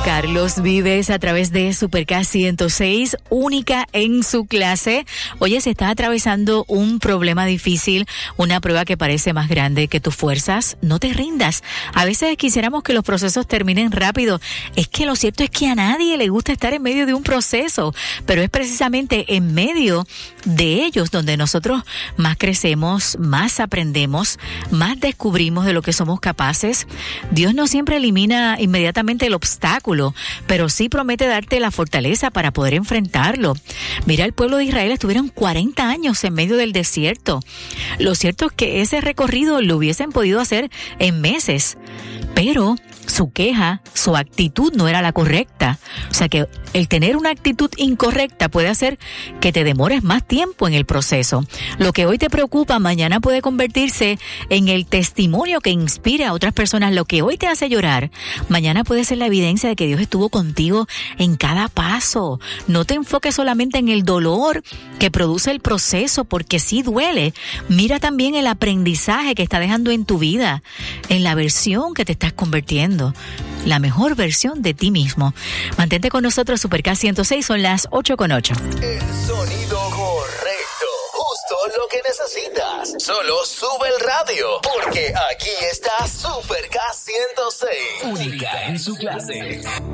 Carlos Vives a través de Supercast 106, única en su clase. Oye, si estás atravesando un problema difícil, una prueba que parece más grande que tus fuerzas, no te rindas. A veces quisiéramos que los procesos terminen rápido. Es que lo cierto es que a nadie le gusta estar en medio de un proceso, pero es precisamente en medio de ellos donde nosotros más crecemos, más aprendemos, más descubrimos de lo que somos capaces. Dios no siempre elimina inmediatamente el obstáculo, pero sí promete darte la fortaleza para poder enfrentarlo. Mira, el pueblo de Israel estuvieron 40 años en medio del desierto. Lo cierto es que ese recorrido lo hubiesen podido hacer en meses, pero su queja, su actitud no era la correcta. O sea que el tener una actitud incorrecta puede hacer que te demores más tiempo en el proceso. Lo que hoy te preocupa, mañana puede convertirse en el testimonio que inspira a otras personas. Lo que hoy te hace llorar, mañana puede ser la evidencia de que Dios estuvo contigo en cada paso. No te enfoques solamente en el dolor que produce el proceso, porque sí duele. Mira también el aprendizaje que está dejando en tu vida, en la versión que te estás convirtiendo. La mejor versión de ti mismo. Mantente con nosotros, Supercast 106, son las 8:08. El sonido correcto, justo lo que necesitas. Solo sube el radio, porque aquí está Supercast 106. Única en su clase.